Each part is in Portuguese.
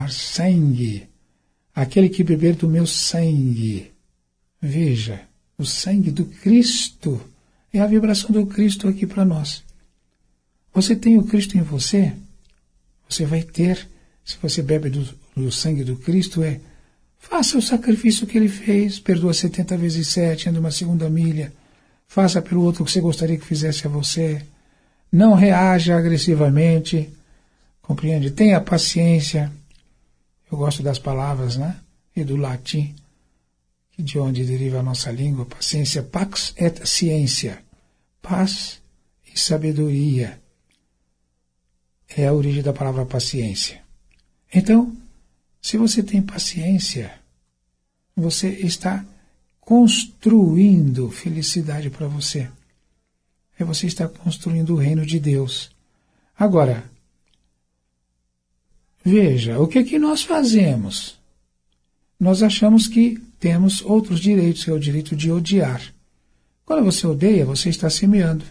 sangue, aquele que beber do meu sangue. Veja, o sangue do Cristo é a vibração do Cristo aqui para nós. Você tem o Cristo em você? Você vai ter, se você bebe do sangue do Cristo, faça o sacrifício que ele fez, perdoa 70 vezes 7, anda uma segunda milha, faça pelo outro o que você gostaria que fizesse a você, não reaja agressivamente, compreende? Tenha paciência. Eu gosto das palavras, né? E do latim, de onde deriva a nossa língua, paciência, pax et ciência, paz e sabedoria. É a origem da palavra paciência. Então, se você tem paciência, você está construindo felicidade para você. Você está construindo o reino de Deus. Agora, veja, o que é que nós fazemos? Nós achamos que temos outros direitos, que é o direito de odiar. Quando você odeia, você está semeando.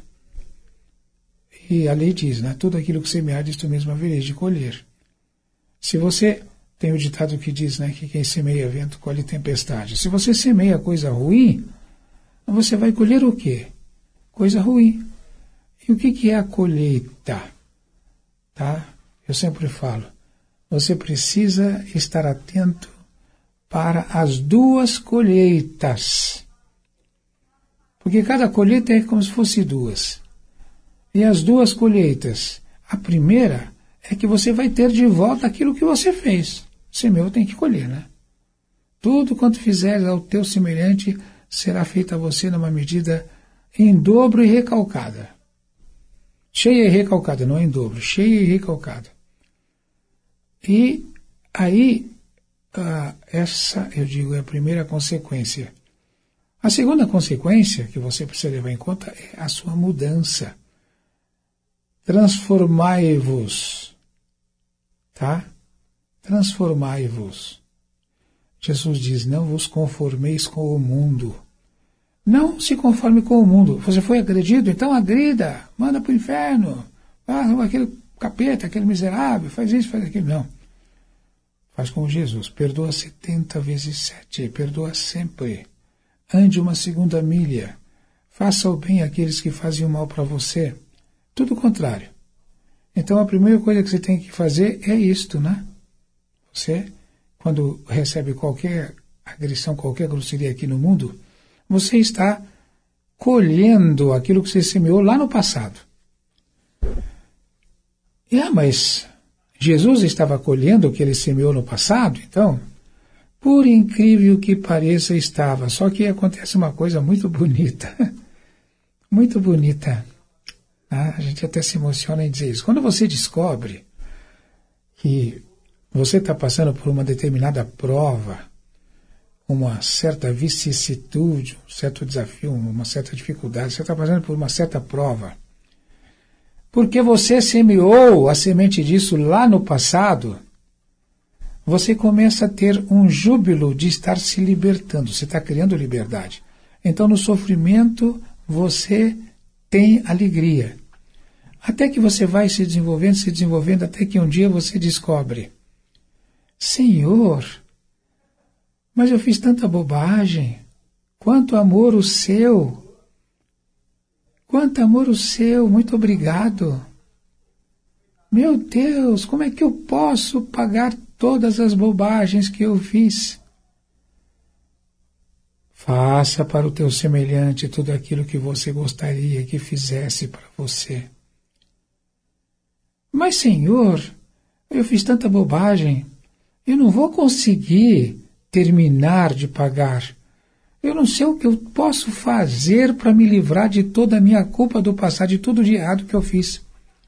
E a lei diz, né? Tudo aquilo que semear, disto mesmo havereis de colher. Se você tem o ditado que diz, né, que quem semeia vento colhe tempestade. Se você semeia coisa ruim, você vai colher o quê? Coisa ruim. E o que é a colheita? Tá? Eu sempre falo, você precisa estar atento para as duas colheitas. Porque cada colheita é como se fosse duas. E as duas colheitas, a primeira é que você vai ter de volta aquilo que você fez. Semeou, tem que colher, né? Tudo quanto fizeres ao teu semelhante será feito a você numa medida em dobro e recalcada. Cheia e recalcada, não em dobro, cheia e recalcada. E aí, essa, eu digo, é a primeira consequência. A segunda consequência que você precisa levar em conta é a sua mudança. Transformai-vos, tá? Transformai-vos. Jesus diz, não vos conformeis com o mundo. Não se conforme com o mundo. Você foi agredido? Então agrida. Manda para o inferno. Aquele capeta, aquele miserável, faz isso, faz aquilo. Não. Faz como Jesus. Perdoa 70 vezes 7. Perdoa sempre. Ande uma segunda milha. Faça o bem àqueles que fazem o mal para você. Tudo o contrário. Então a primeira coisa que você tem que fazer é isto, né? Você, quando recebe qualquer agressão, qualquer grosseria aqui no mundo, você está colhendo aquilo que você semeou lá no passado. Mas Jesus estava colhendo o que ele semeou no passado, então, por incrível que pareça, estava. Só que acontece uma coisa muito bonita. Muito bonita. A gente até se emociona em dizer isso. Quando você descobre que você está passando por uma determinada prova, uma certa vicissitude, um certo desafio, uma certa dificuldade, você está passando por uma certa prova, porque você semeou a semente disso lá no passado, você começa a ter um júbilo de estar se libertando, você está criando liberdade. Então no sofrimento você tem alegria. Até que você vai se desenvolvendo, até que um dia você descobre, Senhor, mas eu fiz tanta bobagem, quanto amor o seu, muito obrigado. Meu Deus, como é que eu posso pagar todas as bobagens que eu fiz? Faça para o teu semelhante tudo aquilo que você gostaria que fizesse para você. Mas, Senhor, eu fiz tanta bobagem, eu não vou conseguir terminar de pagar. Eu não sei o que eu posso fazer para me livrar de toda a minha culpa do passado, de tudo de errado que eu fiz.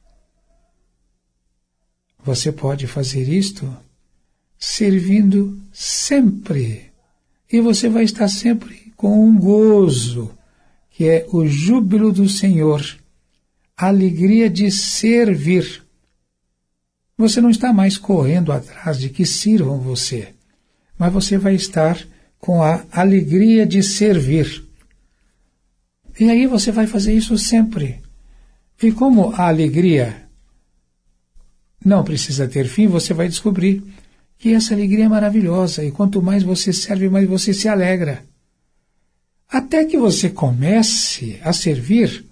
Você pode fazer isto servindo sempre. E você vai estar sempre com um gozo, que é o júbilo do Senhor, a alegria de servir. Você não está mais correndo atrás de que sirvam você, mas você vai estar com a alegria de servir. E aí você vai fazer isso sempre. E como a alegria não precisa ter fim, você vai descobrir que essa alegria é maravilhosa, e quanto mais você serve, mais você se alegra. Até que você comece a servir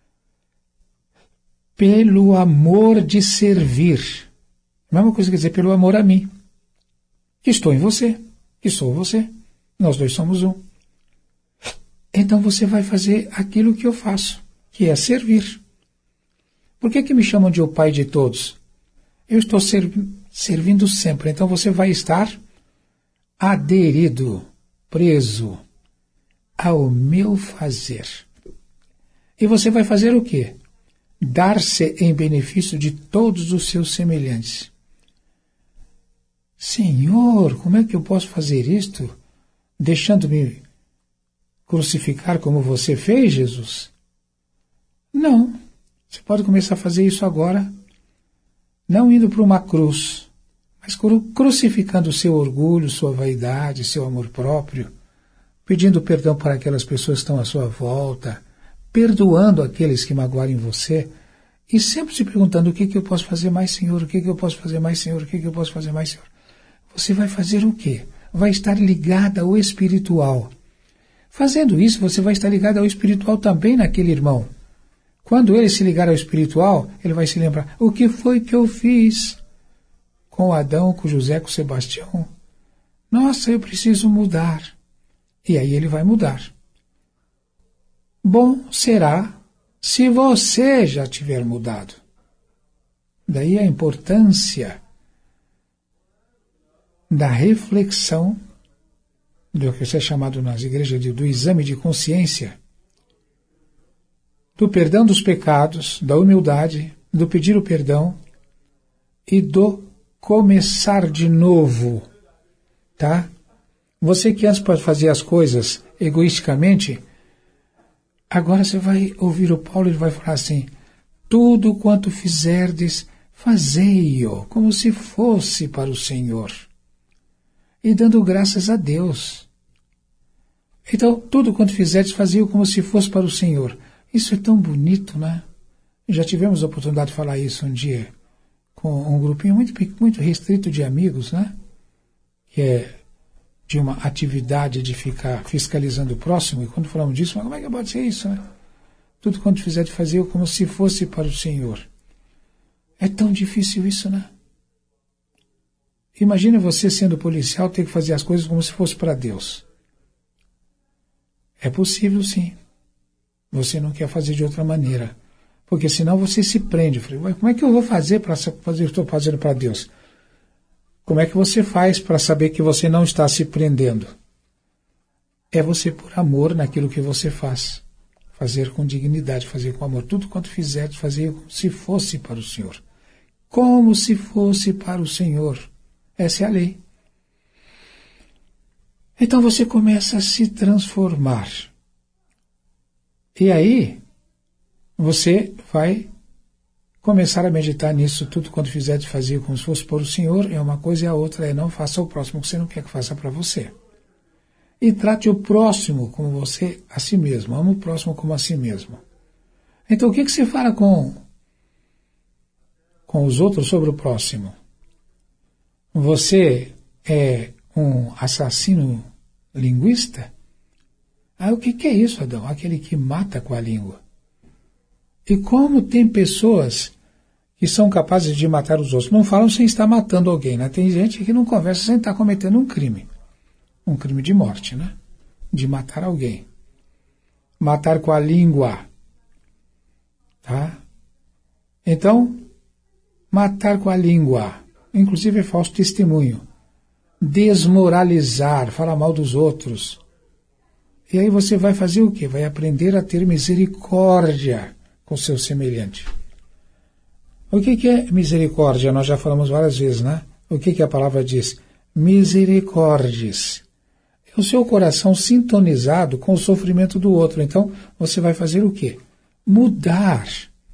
pelo amor de servir. A mesma coisa quer dizer pelo amor a mim, que estou em você, que sou você. Nós dois somos um. Então você vai fazer aquilo que eu faço, que é servir. Por que me chamam de o pai de todos? Eu estou servindo sempre. Então você vai estar aderido, preso ao meu fazer. E você vai fazer o quê? Dar-se em benefício de todos os seus semelhantes. Senhor, como é que eu posso fazer isto? Deixando-me crucificar como você fez, Jesus? Não. Você pode começar a fazer isso agora, não indo para uma cruz, mas crucificando o seu orgulho, sua vaidade, seu amor próprio, pedindo perdão para aquelas pessoas que estão à sua volta, perdoando aqueles que magoarem você, e sempre se perguntando: o que eu posso fazer mais, Senhor? O que eu posso fazer mais, Senhor? O que eu posso fazer mais, Senhor? Você vai fazer o quê? Vai estar ligada ao espiritual. Fazendo isso, você vai estar ligado ao espiritual também naquele irmão. Quando ele se ligar ao espiritual, ele vai se lembrar: o que foi que eu fiz com Adão, com José, com Sebastião? Nossa, eu preciso mudar. E aí ele vai mudar. Bom será se você já tiver mudado. Daí a importância da reflexão, do que é chamado nas igrejas do exame de consciência, do perdão dos pecados, da humildade, do pedir o perdão e do começar de novo, tá? Você que antes pode fazer as coisas egoisticamente, agora você vai ouvir o Paulo, ele vai falar assim: tudo quanto fizerdes, fazei-o como se fosse para o Senhor, e dando graças a Deus. Então, tudo quanto fizerdes, fazei-o como se fosse para o Senhor. Isso é tão bonito, né? Já tivemos a oportunidade de falar isso um dia com um grupinho muito restrito de amigos, né? Que é de uma atividade de ficar fiscalizando o próximo, e quando falamos disso, mas como é que pode ser isso, né? Tudo quanto fizer de fazer como se fosse para o Senhor. É tão difícil isso, né? Imagine você sendo policial ter que fazer as coisas como se fosse para Deus. É possível, sim. Você não quer fazer de outra maneira, porque senão você se prende. Como é que eu vou fazer para fazer o que estou fazendo para Deus? Como é que você faz para saber que você não está se prendendo? É você por amor naquilo que você faz. Fazer com dignidade, fazer com amor. Tudo quanto fizer, fazer como se fosse para o Senhor. Como se fosse para o Senhor. Essa é a lei. Então você começa a se transformar. E aí, você vai começar a meditar nisso. Tudo quando fizer de fazer como se fosse por o Senhor, é uma coisa, e a outra é: não faça ao próximo que você não quer que faça para você. E trate o próximo como você a si mesmo. Ama o próximo como a si mesmo. Então, o que você fala com os outros sobre o próximo? Você é um assassino linguista? O que é isso, Adão? Aquele que mata com a língua. E como tem pessoas que são capazes de matar os outros? Não falam sem estar matando alguém, né? Tem gente que não conversa sem estar cometendo um crime. Um crime de morte, né? De matar alguém. Matar com a língua. Tá? Então, matar com a língua, inclusive é falso testemunho. Desmoralizar, falar mal dos outros. E aí você vai fazer o quê? Vai aprender a ter misericórdia com seu semelhante. O que é misericórdia? Nós já falamos várias vezes, né? O que a palavra diz? Misericórdias. É o seu coração sintonizado com o sofrimento do outro. Então, você vai fazer o quê? Mudar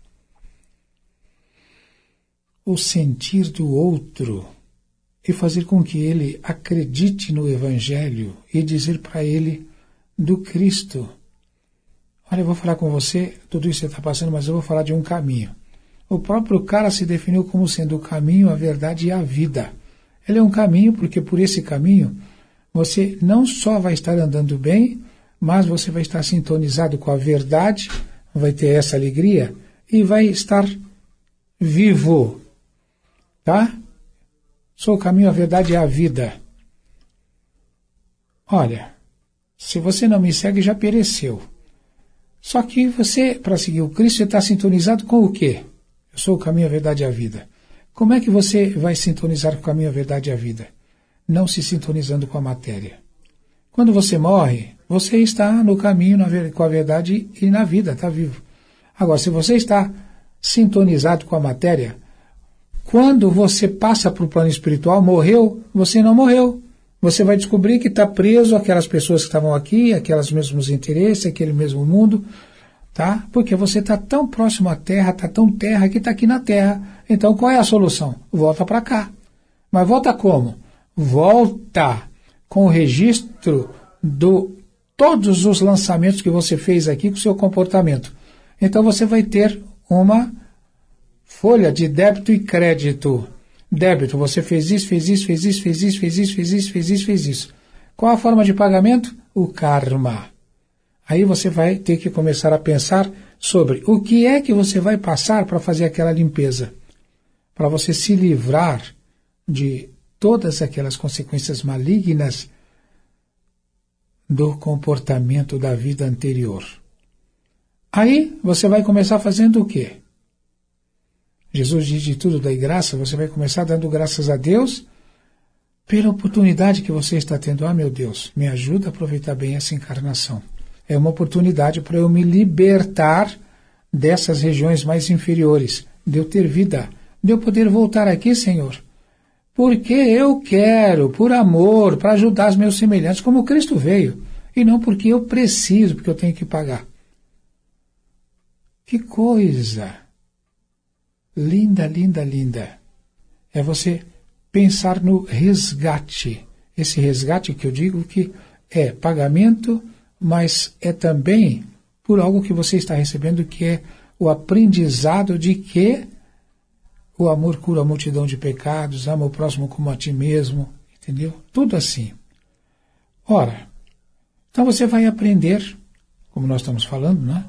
o sentir do outro e fazer com que ele acredite no Evangelho e dizer para ele do Cristo. Olha, eu vou falar com você, tudo isso que você está passando, mas eu vou falar de um caminho. O próprio cara se definiu como sendo o caminho, a verdade e a vida. Ele é um caminho, porque por esse caminho você não só vai estar andando bem, mas você vai estar sintonizado com a verdade, vai ter essa alegria e vai estar vivo. Tá? Sou o caminho, a verdade e a vida. Olha, se você não me segue, já pereceu. Só que você, para seguir o Cristo, você está sintonizado com o quê? Eu sou o caminho, a verdade e a vida. Como é que você vai sintonizar com o caminho, a verdade e a vida? Não se sintonizando com a matéria. Quando você morre, você está no caminho, com a verdade e na vida, está vivo. Agora, se você está sintonizado com a matéria, quando você passa para o plano espiritual, morreu, você não morreu. Você vai descobrir que está preso àquelas pessoas que estavam aqui, aqueles mesmos interesses, aquele mesmo mundo, tá? Porque você está tão próximo à Terra, está tão terra que está aqui na Terra. Então, qual é a solução? Volta para cá. Mas volta como? Volta com o registro de todos os lançamentos que você fez aqui com o seu comportamento. Então, você vai ter uma folha de débito e crédito. Débito, você fez isso, fez isso, fez isso, fez isso, fez isso, fez isso, fez isso, fez isso. Qual a forma de pagamento? O karma. Aí você vai ter que começar a pensar sobre o que é que você vai passar para fazer aquela limpeza. Para você se livrar de todas aquelas consequências malignas do comportamento da vida anterior. Aí você vai começar fazendo o quê? Jesus diz: de tudo dai graça. Você vai começar dando graças a Deus pela oportunidade que você está tendo. Ah, meu Deus, me ajuda a aproveitar bem essa encarnação. É uma oportunidade para eu me libertar dessas regiões mais inferiores, de eu ter vida, de eu poder voltar aqui, Senhor, porque eu quero, por amor, para ajudar os meus semelhantes, como Cristo veio, e não porque eu preciso, porque eu tenho que pagar. Que coisa! Linda, linda, linda. É você pensar no resgate. Esse resgate que eu digo que é pagamento, mas é também por algo que você está recebendo, que é o aprendizado de que o amor cura a multidão de pecados, ama o próximo como a ti mesmo, entendeu? Tudo assim. Ora, então você vai aprender, como nós estamos falando, né?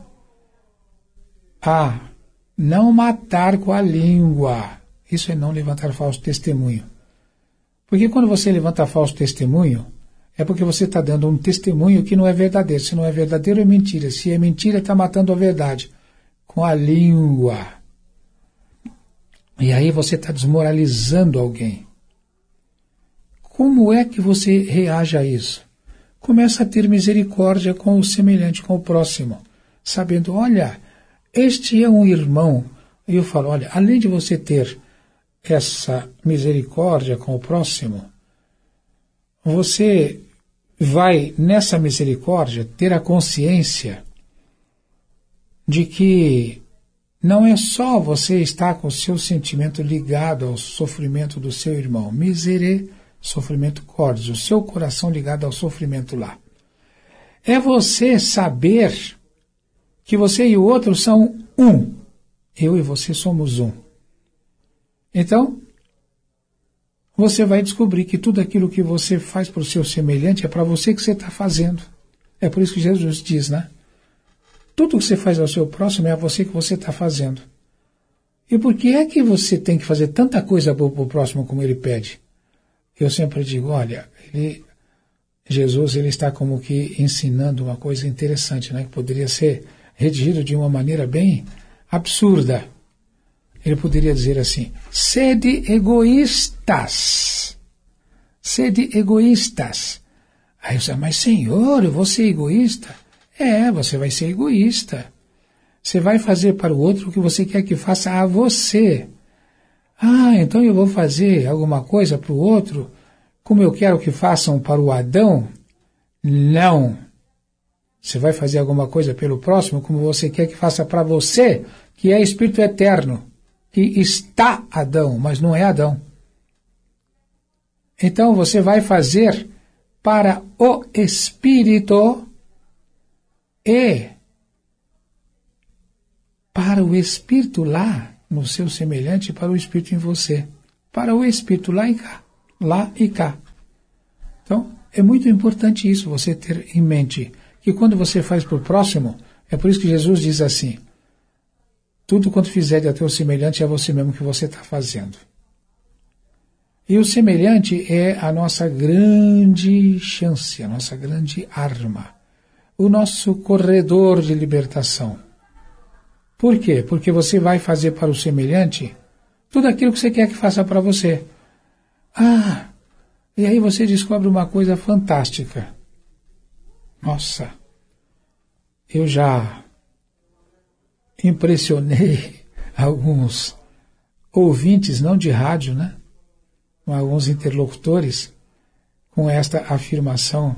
A não matar com a língua. Isso é não levantar falso testemunho. Porque quando você levanta falso testemunho, é porque você está dando um testemunho que não é verdadeiro. Se não é verdadeiro, é mentira. Se é mentira, está matando a verdade. Com a língua. E aí você está desmoralizando alguém. Como é que você reage a isso? Começa a ter misericórdia com o semelhante, com o próximo. Sabendo, olha, este é um irmão. E eu falo, olha, além de você ter essa misericórdia com o próximo, você vai, nessa misericórdia, ter a consciência de que não é só você estar com o seu sentimento ligado ao sofrimento do seu irmão. Misere, sofrimento cordis, o seu coração ligado ao sofrimento lá. É você saber que você e o outro são um. Eu e você somos um. Então, você vai descobrir que tudo aquilo que você faz para o seu semelhante é para você que você está fazendo. É por isso que Jesus diz, né? Tudo que você faz ao seu próximo é a você que você está fazendo. E por que é que você tem que fazer tanta coisa para o próximo como ele pede? Eu sempre digo, olha, Jesus ele está como que ensinando uma coisa interessante, né? Que poderia ser redigido de uma maneira bem absurda. Ele poderia dizer assim, sede egoístas. Sede egoístas. Aí você, mas Senhor, eu vou ser egoísta? É, você vai ser egoísta. Você vai fazer para o outro o que você quer que faça a você. Ah, então eu vou fazer alguma coisa para o outro como eu quero que façam para o Adão? Não. Você vai fazer alguma coisa pelo próximo como você quer que faça para você, que é Espírito Eterno, que está Adão, mas não é Adão. Então você vai fazer para o Espírito e para o Espírito lá no seu semelhante e para o Espírito em você. Para o Espírito lá e cá. lá e cá. Então, é muito importante isso, você ter em mente que quando você faz para o próximo, é por isso que Jesus diz assim: tudo quanto fizer a teu semelhante é você mesmo que você está fazendo. E o semelhante é a nossa grande chance, a nossa grande arma, o nosso corredor de libertação. Por quê? Porque você vai fazer para o semelhante tudo aquilo que você quer que faça para você. E aí você descobre uma coisa fantástica. Nossa, eu já impressionei alguns ouvintes, não de rádio, né? Alguns interlocutores, com esta afirmação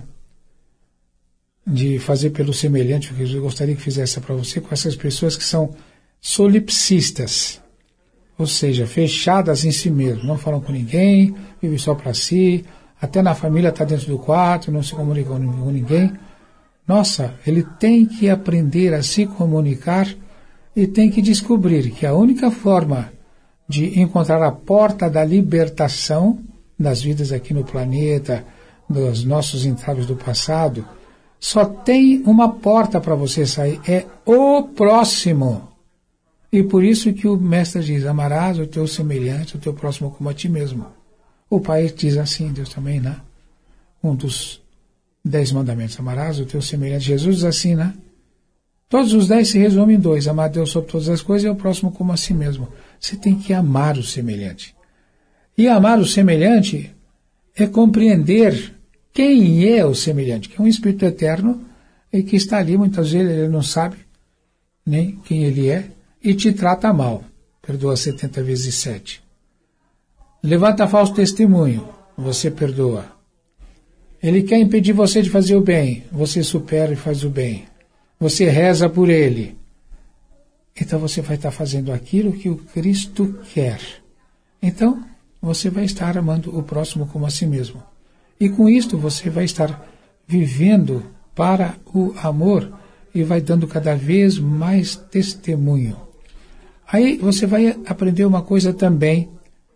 de fazer pelo semelhante, o que eu gostaria que fizesse para você, com essas pessoas que são solipsistas, ou seja, fechadas em si mesmo, não falam com ninguém, vivem só para si, até na família está dentro do quarto, não se comunica com ninguém. Nossa, ele tem que aprender a se comunicar e tem que descobrir que a única forma de encontrar a porta da libertação das vidas aqui no planeta, dos nossos entraves do passado, só tem uma porta para você sair, é o próximo. E por isso que o mestre diz: amarás o teu semelhante, o teu próximo como a ti mesmo. O Pai diz assim, Deus também, né? Um dos 10 mandamentos: amarás o teu semelhante. Jesus diz assim, né? Todos os 10 se resumem em 2: amar a Deus sobre todas as coisas e o próximo como a si mesmo. Você tem que amar o semelhante. E amar o semelhante é compreender quem é o semelhante, que é um Espírito eterno e que está ali, muitas vezes ele não sabe nem quem ele é e te trata mal. Perdoa 70 vezes 7. Levanta falso testemunho, você perdoa. Ele quer impedir você de fazer o bem, você supera e faz o bem. Você reza por ele. Então você vai estar fazendo aquilo que o Cristo quer. Então você vai estar amando o próximo como a si mesmo. E com isto você vai estar vivendo para o amor e vai dando cada vez mais testemunho. Aí você vai aprender uma coisa também,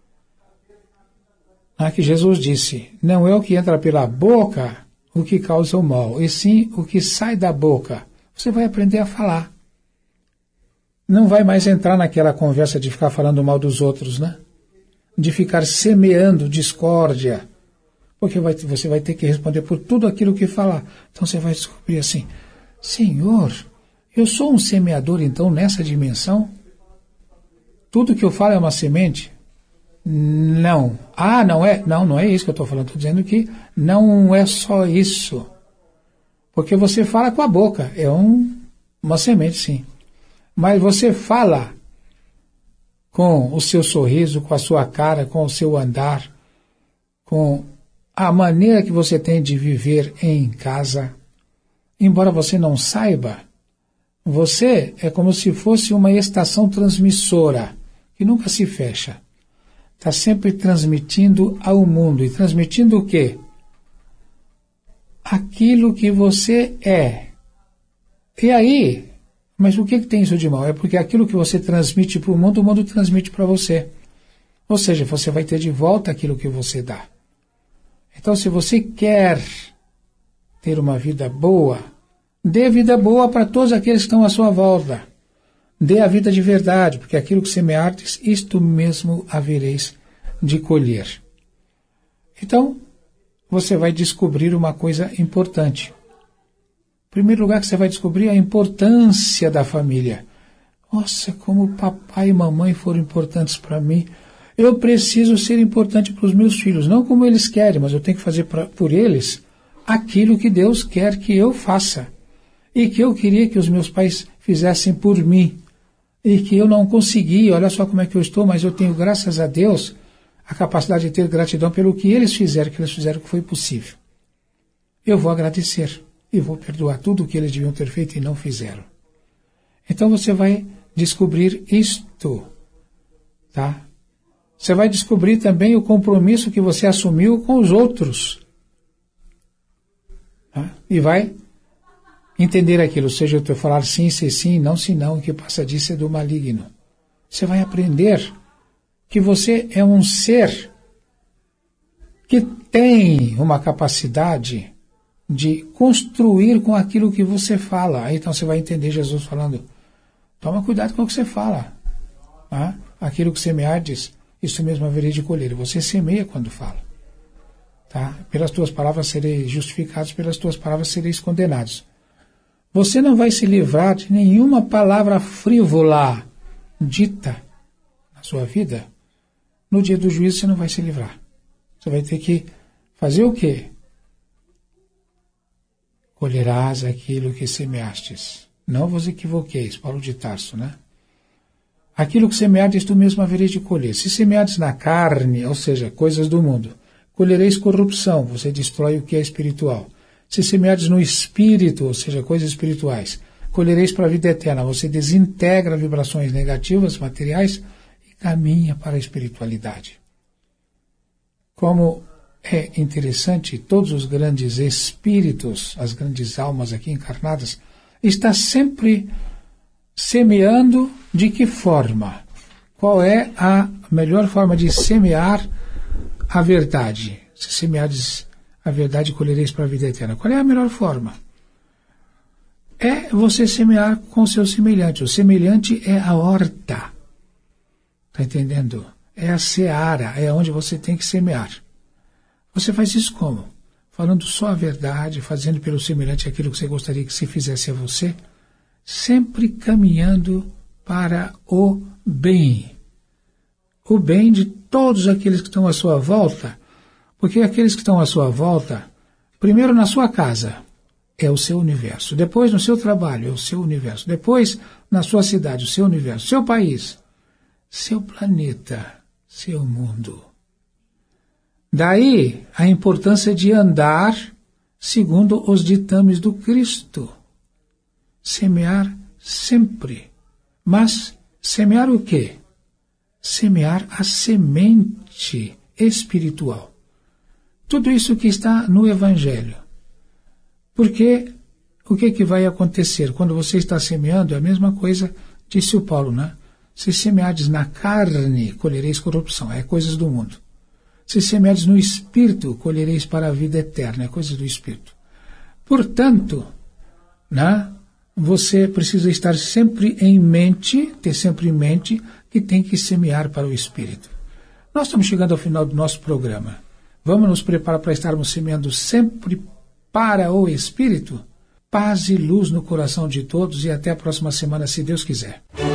que Jesus disse: não é o que entra pela boca o que causa o mal, e sim o que sai da boca. Você vai aprender a falar. Não vai mais entrar naquela conversa de ficar falando mal dos outros, né? De ficar semeando discórdia. Porque você vai ter que responder por tudo aquilo que falar. Então você vai descobrir assim: Senhor, eu sou um semeador então nessa dimensão? Tudo que eu falo é uma semente? Não. Não é? Não é isso que eu estou falando. Estou dizendo que não é só isso. Porque você fala com a boca. É uma semente, sim. Mas você fala com o seu sorriso, com a sua cara, com o seu andar, com a maneira que você tem de viver em casa. Embora você não saiba, você é como se fosse uma estação transmissora, que nunca se fecha. Está sempre transmitindo ao mundo. E transmitindo o quê? Aquilo que você é. E aí, mas o que tem isso de mal? É porque aquilo que você transmite para o mundo transmite para você. Ou seja, você vai ter de volta aquilo que você dá. Então, se você quer ter uma vida boa, dê vida boa para todos aqueles que estão à sua volta. Dê a vida de verdade, porque aquilo que semeardes, isto mesmo havereis de colher. Então, você vai descobrir uma coisa importante. Em primeiro lugar, que você vai descobrir a importância da família. Nossa, como papai e mamãe foram importantes para mim. Eu preciso ser importante para os meus filhos, não como eles querem, mas eu tenho que fazer por eles aquilo que Deus quer que eu faça. E que eu queria que os meus pais fizessem por mim. E que eu não consegui, olha só como é que eu estou, mas eu tenho, graças a Deus, a capacidade de ter gratidão pelo que eles fizeram que foi possível. Eu vou agradecer e vou perdoar tudo o que eles deviam ter feito e não fizeram. Então você vai descobrir isto, tá? Você vai descobrir também o compromisso que você assumiu com os outros. Tá? E vai entender aquilo, ou seja, eu estou falar sim, se sim, não se não, o que passa disso é do maligno. Você vai aprender que você é um ser que tem uma capacidade de construir com aquilo que você fala. Aí então você vai entender Jesus falando, toma cuidado com o que você fala. Tá? Aquilo que semeardes, isso mesmo havereis de colher. Você semeia quando fala. Tá? Pelas tuas palavras sereis justificados, pelas tuas palavras sereis condenados. Você não vai se livrar de nenhuma palavra frívola dita na sua vida. No dia do juízo você não vai se livrar. Você vai ter que fazer o quê? Colherás aquilo que semeastes. Não vos equivoqueis, Paulo de Tarso, né? Aquilo que semeardes, tu mesmo havereis de colher. Se semeardes na carne, ou seja, coisas do mundo, colhereis corrupção, você destrói o que é espiritual. Se semeardes no espírito, ou seja, coisas espirituais, colhereis para a vida eterna. Você desintegra vibrações negativas, materiais, e caminha para a espiritualidade. Como é interessante, todos os grandes espíritos, as grandes almas aqui encarnadas, estão sempre semeando de que forma? Qual é a melhor forma de semear a verdade? Se semeardes a verdade, colhereis para a vida eterna. Qual é a melhor forma? É você semear com o seu semelhante. O semelhante é a horta. Está entendendo? É a seara, é onde você tem que semear. Você faz isso como? Falando só a verdade, fazendo pelo semelhante aquilo que você gostaria que se fizesse a você, sempre caminhando para o bem. O bem de todos aqueles que estão à sua volta, porque aqueles que estão à sua volta, primeiro na sua casa, é o seu universo. Depois no seu trabalho, é o seu universo. Depois na sua cidade, o seu universo. Seu país, seu planeta, seu mundo. Daí a importância de andar segundo os ditames do Cristo. Semear sempre. Mas semear o quê? Semear a semente espiritual. Tudo isso que está no Evangelho. Porque o que vai acontecer? Quando você está semeando, é a mesma coisa, disse o Paulo, né? Se semeardes na carne, colhereis corrupção, é coisas do mundo. Se semeardes no Espírito, colhereis para a vida eterna, é coisas do Espírito. Portanto, né, você precisa estar sempre em mente, ter sempre em mente que tem que semear para o Espírito. Nós estamos chegando ao final do nosso programa. Vamos nos preparar para estarmos semeando sempre para o Espírito? Paz e luz no coração de todos e até a próxima semana, se Deus quiser.